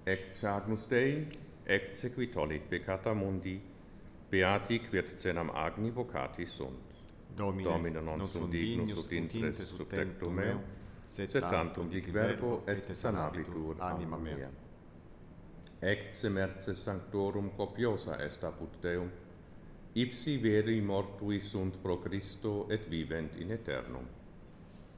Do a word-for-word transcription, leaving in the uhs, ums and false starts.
Ecce agnus Dei, ecce qui tollit peccata mundi, beati quiercenam agni vocati sunt. Domine, Domine non sum dignus ut intres sub tectum meu, sed tantum dic verbo et sanabitur anima mea. Ecce merce sanctorum copiosa est apud Deum, ipsi veri mortui sunt pro Christo et vivent in aeternum.